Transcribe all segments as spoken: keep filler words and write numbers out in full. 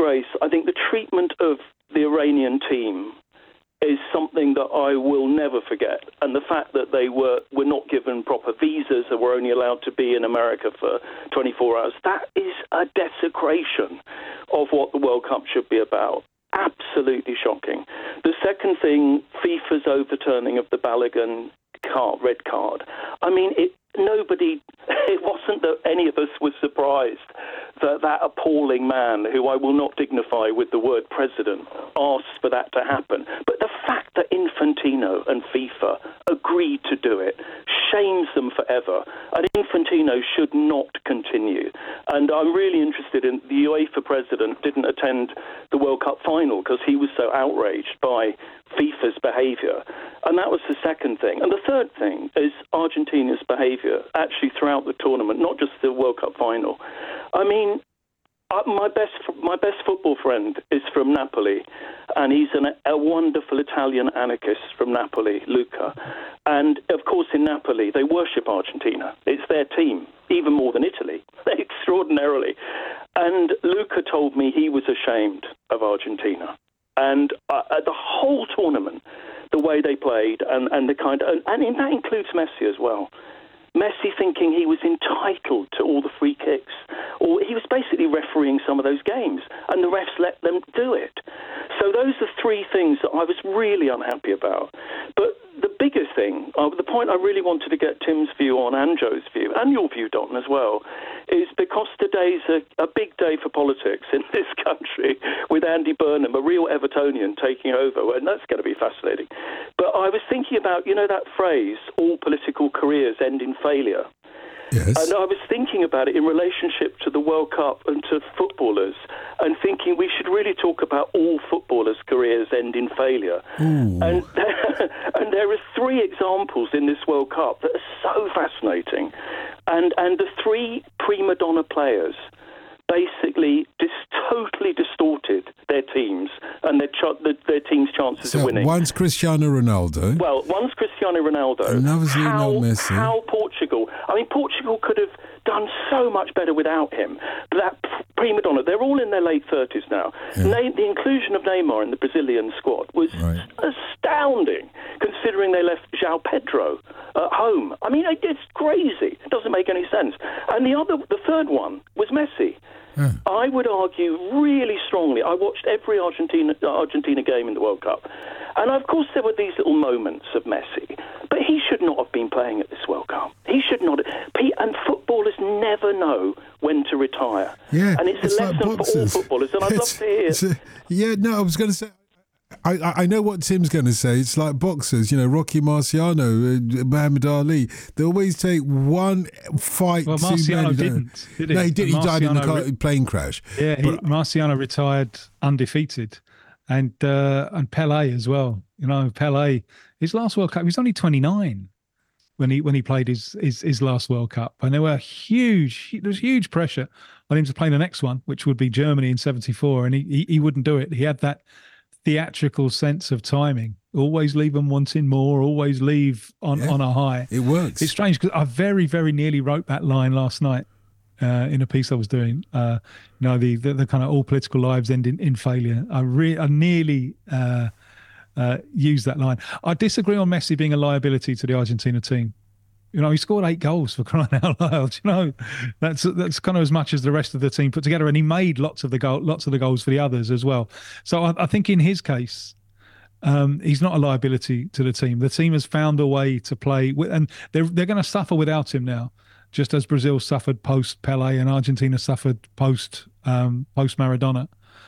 disgrace. I think the treatment of the Iranian team is something that I will never forget. And the fact that they were, were not given proper visas and were only allowed to be in America for twenty-four hours, that is a desecration of what the World Cup should be about. Absolutely shocking. The second thing, FIFA's overturning of the Balogun card, red card. I mean, it, nobody, it wasn't that any of us was surprised that that appalling man, who I will not dignify with the word president, asked for that to happen. But the fact that Infantino and FIFA agreed to do it shames them forever. And Infantino should not continue. And I'm really interested in the UEFA president didn't attend the World Cup final because he was so outraged by FIFA's behaviour. And that was the second thing. And the third thing is Argentina's behaviour actually throughout the tournament, not just the World Cup final. I mean, uh, my best my best football friend is from Napoli, and he's an, a wonderful Italian anarchist from Napoli, Luca. And, of course, in Napoli, they worship Argentina. It's their team, even more than Italy, extraordinarily. And Luca told me he was ashamed of Argentina. And uh, the whole tournament, the way they played, and, and the kind of, and, and that includes Messi as well. Messi thinking he was entitled to all the free kicks, or he was basically refereeing some of those games, and the refs let them do it. So those are three things that I was really unhappy about. But the biggest thing, uh, the point I really wanted to get Tim's view on, and Joe's view, and your view, Don, as well, is because today's a, a big day for politics in this country, with Andy Burnham, a real Evertonian, taking over, and that's going to be fascinating. But I was thinking about, you know, that phrase, all political careers end in failure. Yes. And I was thinking about it in relationship to the World Cup and to footballers, and thinking we should really talk about all footballers' careers end in failure. Ooh. And there, and there are three examples in this World Cup that are so fascinating. And and the three prima donna players basically dis- totally distorted their teams and their ch- the, their team's chances so of winning. One's Cristiano Ronaldo. Well, one's Cristiano Ronaldo. Another's Lionel Messi. How Portugal... I mean, Portugal could have done so much better without him. But that prima donna, they're all in their late thirties now. Yeah. Na- the inclusion of Neymar in the Brazilian squad was Right. astounding, considering they left João Pedro at home. I mean, it's crazy. It doesn't make any sense. And the other, the third one was Messi. Yeah. I would argue really strongly. I watched every Argentina Argentina game in the World Cup. And, of course, there were these little moments of Messi. But he should not have been playing at this World Cup. He should not have. And footballers never know when to retire. Yeah, and it's, it's a like lesson boxers. for all footballers. And I'd love to hear... It's a, yeah, no, I was going to say... I, I know what Tim's going to say. It's like boxers, you know, Rocky Marciano, uh, Muhammad Ali. They always take one fight well, too Marciano many. didn't, did he? No, he did. He died in a car, re- plane crash. Yeah, he, but, Marciano retired undefeated, and uh, and Pelé as well. You know, Pelé, his last World Cup, he was only twenty-nine when he when he played his his, his last World Cup, and there were huge there was huge pressure on him to play the next one, which would be Germany in seventy-four, and he he, he wouldn't do it. He had that theatrical sense of timing. Always leave them wanting more, always leave on, yeah, on a high. It works. It's strange because I very, very nearly wrote that line last night uh, in a piece I was doing. Uh, you know, the, the the kind of all political lives end in, in failure. I, re- I nearly uh, uh, used that line. I disagree on Messi being a liability to the Argentina team. You know, he scored eight goals, for crying out loud. You know, that's that's kind of as much as the rest of the team put together, and he made lots of the goal, lots of the goals for the others as well. So I, I think in his case, um, he's not a liability to the team. The team has found a way to play, with, and they're they're going to suffer without him now, just as Brazil suffered post Pelé and Argentina suffered post um, post Maradona.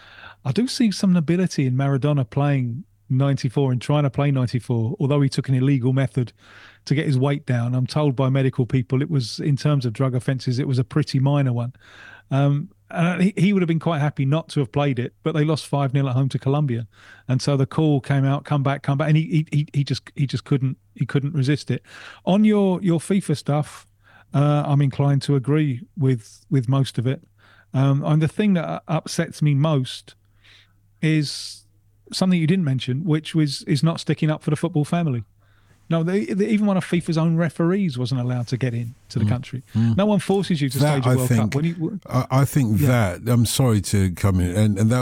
I do see some nobility in Maradona playing ninety-four and trying to play ninety-four, although he took an illegal method to get his weight down. I'm told by medical people it was, in terms of drug offences, it was a pretty minor one. Um, and he, he would have been quite happy not to have played it, but they lost five nil at home to Colombia. And so the call came out, come back, come back, and he he he just he just couldn't he couldn't resist it. On your your FIFA stuff, uh, I'm inclined to agree with with most of it. Um, and the thing that upsets me most is something you didn't mention, which was is not sticking up for the football family. No, they, they, even one of FIFA's own referees wasn't allowed to get in to the mm. country. Mm. No one forces you to that, stage a I World think, Cup. When you, I, I think yeah. that, I'm sorry to come in, and, and that